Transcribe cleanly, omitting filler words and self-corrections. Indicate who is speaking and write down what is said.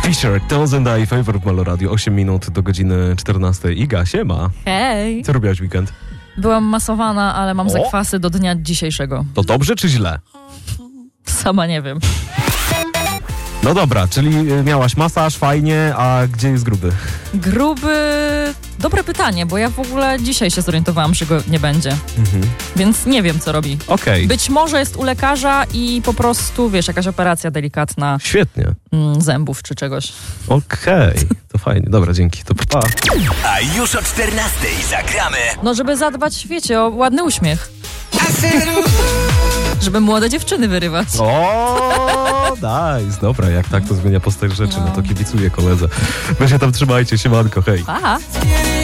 Speaker 1: Fisher, Tones and I, Favor w Malo Radio, 8 minut do godziny 14. Iga, siema.
Speaker 2: Hej!
Speaker 1: Co robiłaś w weekend?
Speaker 2: Byłam masowana, ale mam zakwasy do dnia dzisiejszego.
Speaker 1: To dobrze czy źle?
Speaker 2: Sama nie wiem.
Speaker 1: No dobra, czyli miałaś masaż, fajnie, a gdzie jest gruby?
Speaker 2: Gruby... Dobre pytanie, bo ja w ogóle dzisiaj się zorientowałam, że go nie będzie. Więc nie wiem, co robi.
Speaker 1: Okej.
Speaker 2: Być może jest u lekarza i po prostu, wiesz, jakaś operacja delikatna
Speaker 1: Świetnie.
Speaker 2: zębów czy czegoś.
Speaker 1: Okej, to fajnie. Dobra, dzięki. To pa.
Speaker 3: A już o 14:00 zagramy.
Speaker 2: No, żeby zadbać, wiecie, o ładny uśmiech. Żeby młode dziewczyny wyrywać.
Speaker 1: O, nice. Dobra, jak tak to zmienia postać rzeczy, no to kibicuję koledze. Wy się tam trzymajcie, siemanko, hej.
Speaker 2: Pa!